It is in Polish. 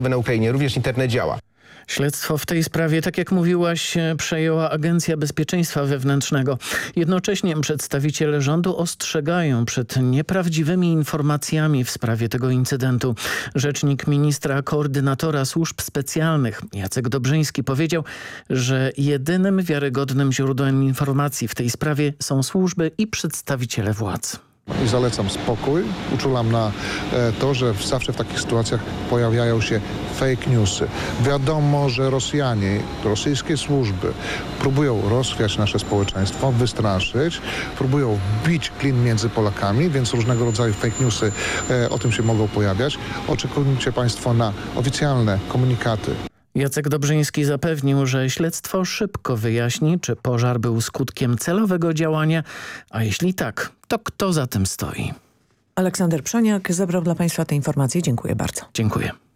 Na Ukrainie również internet działa. Śledztwo w tej sprawie, tak jak mówiłaś, przejęła Agencja Bezpieczeństwa Wewnętrznego. Jednocześnie przedstawiciele rządu ostrzegają przed nieprawdziwymi informacjami w sprawie tego incydentu. Rzecznik ministra koordynatora służb specjalnych Jacek Dobrzyński powiedział, że jedynym wiarygodnym źródłem informacji w tej sprawie są służby i przedstawiciele władz. I zalecam spokój, uczulam na to, że zawsze w takich sytuacjach pojawiają się fake newsy. Wiadomo, że Rosjanie, rosyjskie służby próbują rozchwiać nasze społeczeństwo, wystraszyć, próbują wbić klin między Polakami, więc różnego rodzaju fake newsy o tym się mogą pojawiać. Oczekujcie Państwo na oficjalne komunikaty. Jacek Dobrzyński zapewnił, że śledztwo szybko wyjaśni, czy pożar był skutkiem celowego działania, a jeśli tak, to kto za tym stoi. Aleksander Przoniak zebrał dla Państwa te informacje. Dziękuję bardzo. Dziękuję.